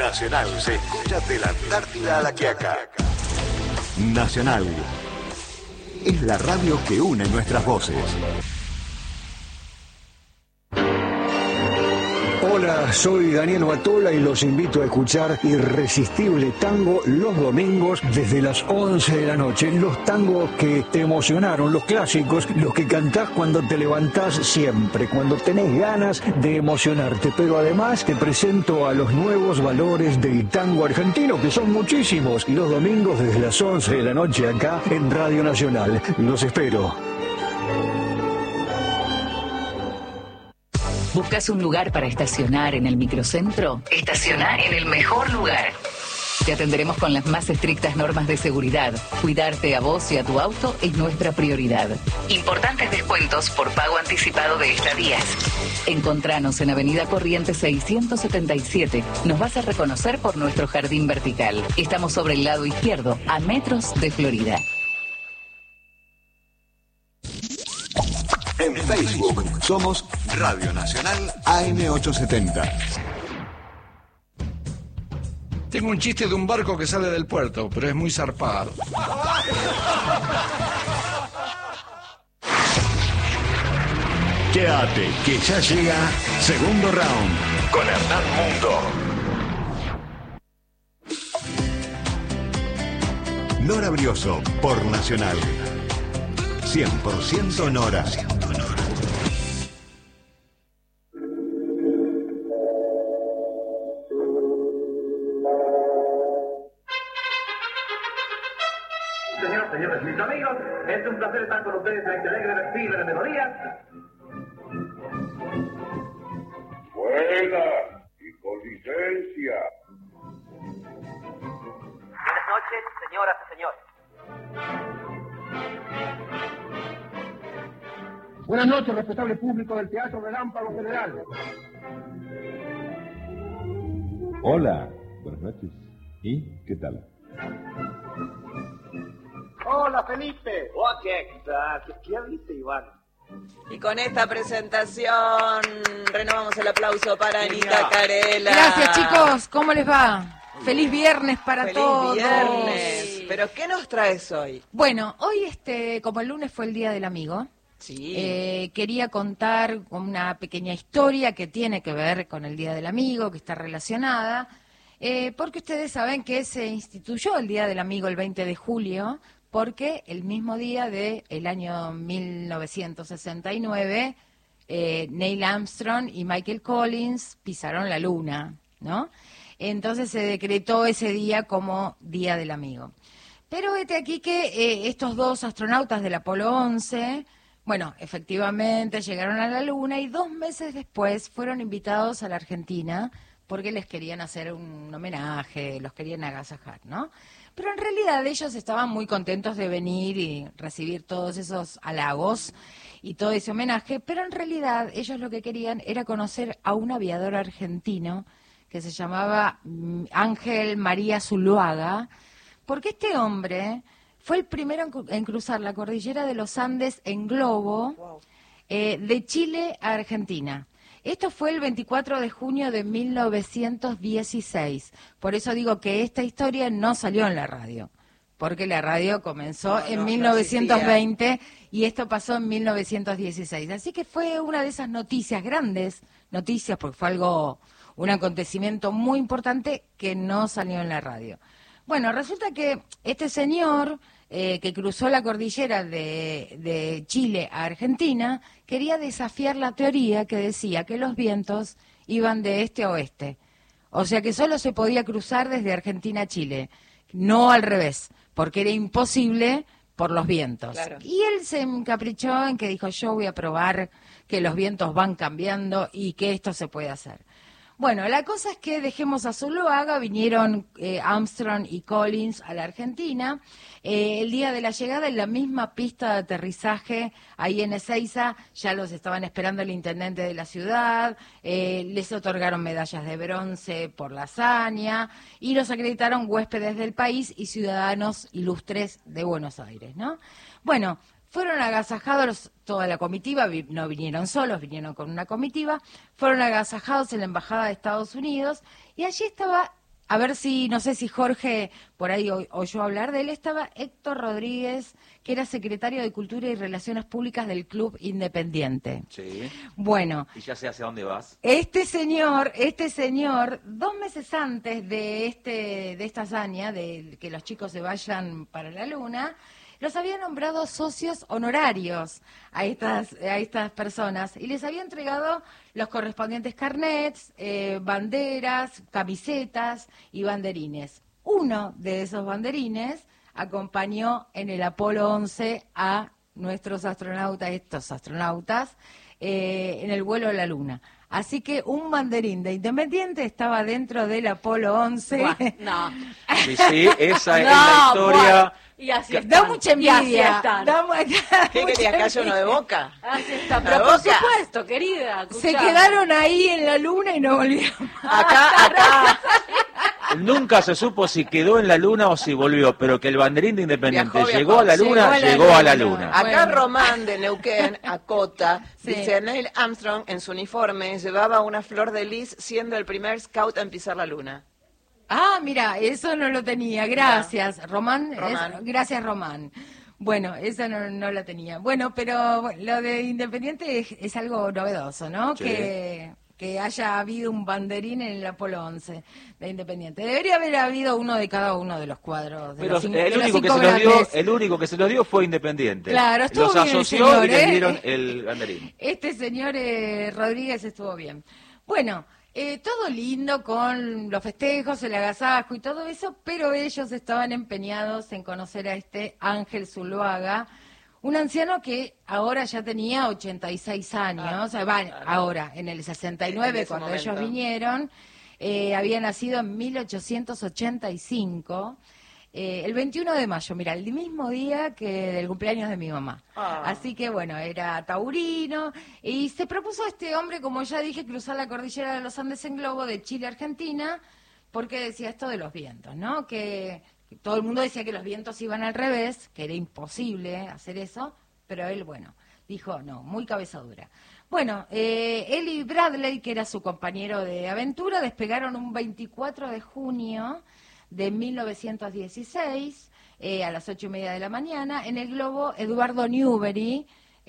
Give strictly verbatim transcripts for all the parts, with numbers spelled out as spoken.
Nacional se escucha de la Antártida a la Quiaca. Nacional es la radio que une nuestras voces. Hola, soy Daniel Batola y los invito a escuchar Irresistible Tango los domingos desde las once de la noche. Los tangos que te emocionaron, los clásicos, los que cantás cuando te levantás siempre, cuando tenés ganas de emocionarte. Pero además te presento a los nuevos valores del tango argentino, que son muchísimos. Los domingos desde las once de la noche acá en Radio Nacional. Los espero. ¿Buscas un lugar para estacionar en el microcentro? Estaciona en el mejor lugar. Te atenderemos con las más estrictas normas de seguridad. Cuidarte a vos y a tu auto es nuestra prioridad. Importantes descuentos por pago anticipado de estadías. Encontranos en Avenida Corrientes seiscientos setenta y siete. Nos vas a reconocer por nuestro jardín vertical. Estamos sobre el lado izquierdo, a metros de Florida. En Facebook somos Radio Nacional A M ochocientos setenta. Tengo un chiste de un barco que sale del puerto, pero es muy zarpado. Quédate, que ya llega Segundo Round con Hernán Mundo. Nora Brioso por Nacional. cien por ciento Nora. Señoras, señores, mis amigos, es un placer estar con ustedes en este alegre desfile de melodías. Buena y con licencia. Buenas noches, señoras y señores. Buenas noches, respetable público del Teatro Relámpago Federal. Hola, buenas noches. ¿Y qué tal? Hola, Felipe. Oh, ¿qué tal? ¿Qué, qué dice Iván? Y con esta presentación renovamos el aplauso para Anita Carela. Gracias, chicos. ¿Cómo les va? Feliz viernes para Feliz todos. viernes. ¿Pero qué nos traes hoy? Bueno, hoy, este, como el lunes fue el Día del Amigo, sí. eh, quería contar una pequeña historia que tiene que ver con el Día del Amigo, que está relacionada, eh, porque ustedes saben que se instituyó el Día del Amigo el veinte de julio, porque el mismo día del año mil novecientos sesenta y nueve, eh, Neil Armstrong y Michael Collins pisaron la luna, ¿no? Entonces se decretó ese día como Día del Amigo. Pero vete aquí que eh, estos dos astronautas del Apolo once, bueno, efectivamente llegaron a la Luna y dos meses después fueron invitados a la Argentina porque les querían hacer un homenaje, los querían agasajar, ¿no? Pero en realidad ellos estaban muy contentos de venir y recibir todos esos halagos y todo ese homenaje, pero en realidad ellos lo que querían era conocer a un aviador argentino que se llamaba Ángel María Zuluaga, porque este hombre fue el primero en cruzar la cordillera de los Andes en globo, wow. eh, de Chile a Argentina. Esto fue el veinticuatro de junio de mil novecientos dieciséis. Por eso digo que esta historia no salió en la radio, porque la radio comenzó no, en no, mil novecientos veinte no y esto pasó en mil novecientos dieciséis. Así que fue una de esas noticias, grandes noticias, porque fue algo, un acontecimiento muy importante que no salió en la radio. Bueno, resulta que este señor eh, que cruzó la cordillera de, de Chile a Argentina quería desafiar la teoría que decía que los vientos iban de este a oeste. O sea que solo se podía cruzar desde Argentina a Chile, no al revés, porque era imposible por los vientos. Claro. Y él se encaprichó en que dijo, yo voy a probar que los vientos van cambiando y que esto se puede hacer. Bueno, la cosa es que dejemos a Zuluaga, vinieron eh, Armstrong y Collins a la Argentina. Eh, el día de la llegada, en la misma pista de aterrizaje, ahí en Ezeiza, ya los estaban esperando el intendente de la ciudad, eh, les otorgaron medallas de bronce por la hazaña y los acreditaron huéspedes del país y ciudadanos ilustres de Buenos Aires, ¿no? Bueno, fueron agasajados, toda la comitiva, no vinieron solos, vinieron con una comitiva, fueron agasajados en la Embajada de Estados Unidos y allí estaba a ver si, no sé si Jorge por ahí o- oyó hablar de él, estaba Héctor Rodríguez, que era secretario de Cultura y Relaciones Públicas del Club Independiente. Sí. Bueno, Y ya sé hacia dónde vas. este señor, este señor, dos meses antes de este, de esta hazaña, de que los chicos se vayan para la luna, los había nombrado socios honorarios a estas, a estas personas y les había entregado los correspondientes carnets, eh, banderas, camisetas y banderines. Uno de esos banderines acompañó en el Apolo once a nuestros astronautas, estos astronautas, eh, en el vuelo a la Luna. Así que un banderín de Independiente estaba dentro del Apolo once. Buah, no. Sí, sí, esa es No, la historia. buah. Y así Da están. mucha Y así envidia. están. Da mu- ¿Qué mucha querías que haya uno de envidia. Boca? Así están. La Pero por Boca. supuesto, querida. Se escuchame. quedaron ahí en la Luna y no volvieron. Acá, acá. Nunca se supo si quedó en la luna o si volvió, pero que el banderín de Independiente Viajó, viajó. llegó a la luna, Llegó a la llegó a la luna. luna. Acá Bueno. Román de Neuquén acota, Sí. dice Neil Armstrong en su uniforme llevaba una flor de lis siendo el primer scout en pisar la luna. Ah, mira, eso no lo tenía. Gracias, Román. Román. es- gracias, Román. Bueno, eso no, no la tenía. Bueno, pero bueno, lo de Independiente es, es algo novedoso, ¿no? Sí. Que, que haya habido un banderín en el Apolo once de Independiente. Debería haber habido uno de cada uno de los cuadros. De Pero los, cin- el de los único que cinco se los dio, grandes. el único que se los dio fue Independiente. Claro, estuvo Los bien el asoció señor, y les ¿eh? dieron el banderín. Este señor eh, Rodríguez estuvo bien. Bueno, eh, todo lindo con los festejos, el agasajo y todo eso, pero ellos estaban empeñados en conocer a este Ángel Zuluaga, un anciano que ahora ya tenía ochenta y seis años, eh, va, ahora, en el sesenta y nueve, En ese cuando momento. ellos vinieron, eh, había nacido en mil ochocientos ochenta y cinco. Eh, el veintiuno de mayo, mira, el mismo día que del cumpleaños de mi mamá. Ah. Así que bueno, era taurino y se propuso a este hombre, como ya dije, cruzar la cordillera de los Andes en globo de Chile a Argentina, porque decía esto de los vientos, ¿no? Que, que todo el mundo decía que los vientos iban al revés, que era imposible hacer eso, pero él, bueno, dijo, no, muy cabeza dura. Bueno, eh, él y Bradley, que era su compañero de aventura, despegaron un veinticuatro de junio de mil novecientos dieciséis, eh, a las ocho y media de la mañana, en el globo Eduardo Newbery,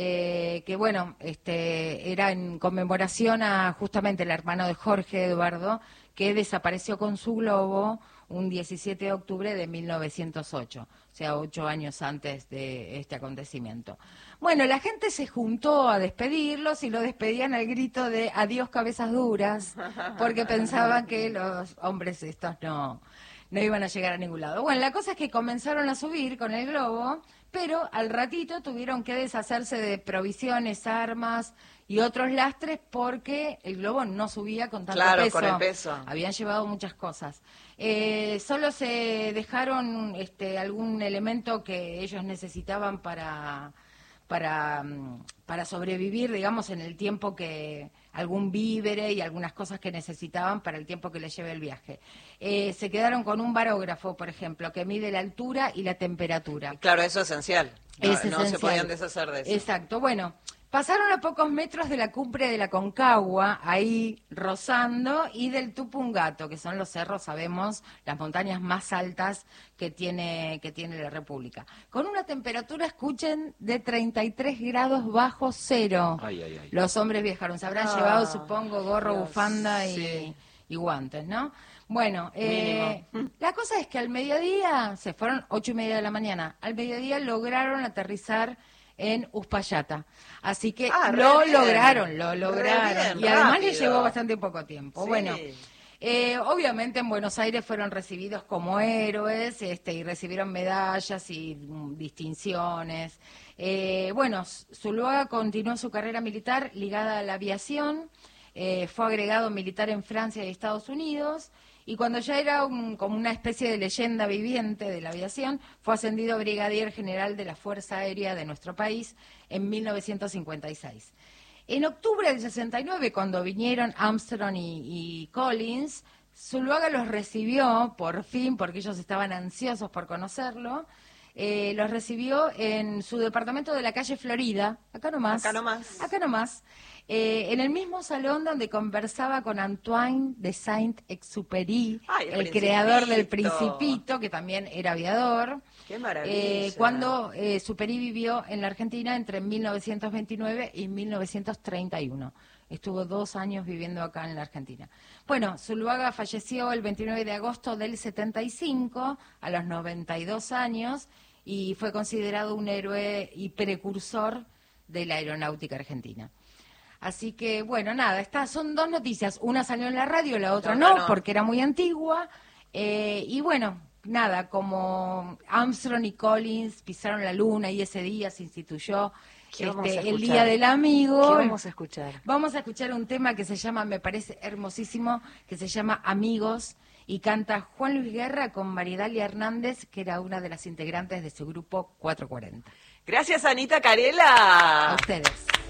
eh, que bueno, este, era en conmemoración a justamente el hermano de Jorge Eduardo, que desapareció con su globo un diecisiete de octubre de mil novecientos ocho, o sea, ocho años antes de este acontecimiento. Bueno, la gente se juntó a despedirlos y lo despedían al grito de adiós cabezas duras, porque pensaban que los hombres estos no... no iban a llegar a ningún lado. Bueno, la cosa es que comenzaron a subir con el globo, pero al ratito tuvieron que deshacerse de provisiones, armas y otros lastres porque el globo no subía con tanto Claro, peso. con el peso. Habían llevado muchas cosas. Eh, solo se dejaron este, algún elemento que ellos necesitaban para... para, mm, para sobrevivir, digamos, en el tiempo que algún vívere y algunas cosas que necesitaban para el tiempo que les lleve el viaje. Eh, se quedaron con un barógrafo, por ejemplo, que mide la altura y la temperatura. Claro, eso es esencial. No, Es no se esencial. podían deshacer de eso. Exacto. Bueno, pasaron a pocos metros de la cumbre de la Concagua, ahí rozando, y del Tupungato, que son los cerros, sabemos, las montañas más altas que tiene, que tiene la República. Con una temperatura, escuchen, de treinta y tres grados bajo cero. Ay, ay, ay. Los hombres viajaron. Se habrán Ah, llevado, supongo, gorro, Dios, bufanda y, sí. y guantes, ¿no? Bueno, eh, la cosa es que al mediodía, se fueron ocho y media de la mañana, al mediodía lograron aterrizar en Uspallata. Así que Ah, re lo bien. lograron, lo Re lograron. bien, Y además les rápido. llevó bastante poco tiempo. Sí. Bueno, eh, obviamente en Buenos Aires fueron recibidos como héroes, este, y recibieron medallas y mm, distinciones. Eh, bueno, Zuluaga continuó su carrera militar ligada a la aviación, eh, fue agregado militar en Francia y Estados Unidos, y cuando ya era un- como una especie de leyenda viviente de la aviación, fue ascendido a brigadier general de la Fuerza Aérea de nuestro país en mil novecientos cincuenta y seis. En octubre del sesenta y nueve, cuando vinieron Armstrong y, y Collins, Zuluaga los recibió, por fin, porque ellos estaban ansiosos por conocerlo, eh, los recibió en su departamento de la calle Florida, acá nomás. Acá nomás. Acá nomás. Eh, en el mismo salón donde conversaba con Antoine de Saint-Exupéry, Ay, el el creador del Principito. Principito, que también era aviador. Qué maravilla. Eh, cuando eh, Superi vivió en la Argentina entre mil novecientos veintinueve y mil novecientos treinta y uno. Estuvo dos años viviendo acá en la Argentina. Bueno, Zuluaga falleció el veintinueve de agosto del setenta y cinco, a los noventa y dos años, y fue considerado un héroe y precursor de la aeronáutica argentina. Así que, bueno, nada, estas son dos noticias. Una salió en la radio, la otra no, no, porque era muy antigua. Eh, y bueno, nada, como Armstrong y Collins pisaron la luna y ese día se instituyó este, el Día del Amigo. ¿Qué vamos a escuchar? Vamos a escuchar un tema que se llama, me parece hermosísimo, que se llama Amigos, y canta Juan Luis Guerra con Maridalia Hernández, que era una de las integrantes de su grupo cuatrocientos cuarenta. Gracias, Anita Carela. A ustedes.